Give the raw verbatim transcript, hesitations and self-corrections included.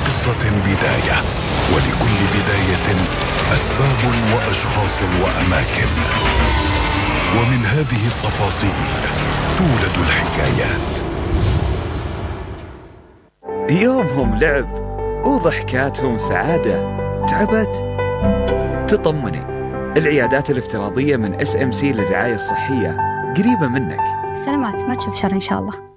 قصة بداية، ولكل بداية أسباب وأشخاص وأماكن، ومن هذه التفاصيل تولد الحكايات. يومهم لعب وضحكاتهم سعادة. تعبت؟ تطمني، العيادات الافتراضية من اس ام سي للرعاية الصحية قريبة منك. سلامات، ما تشوف شر إن شاء الله.